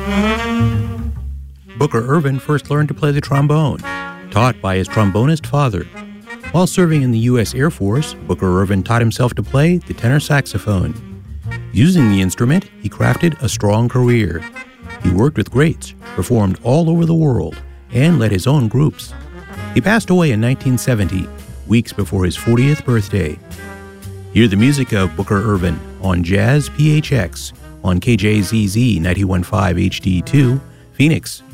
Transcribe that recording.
Booker Ervin first learned to play the trombone, taught by his trombonist father. While serving in the U.S. Air Force, Booker Ervin taught himself to play the tenor saxophone. Using the instrument, he crafted a strong career. He worked with greats, performed all over the world, and led his own groups. He passed away in 1970, weeks before his 40th birthday. Hear the music of Booker Ervin on Jazz PHX on KJZZ 91.5 HD2, Phoenix,